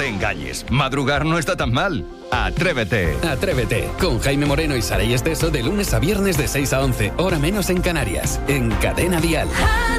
engañes. Madrugar no está tan mal. Atrévete. Atrévete, con Jaime Moreno y Saray Esteso de lunes a viernes de 6 a 11, hora menos en Canarias, en Cadena Dial.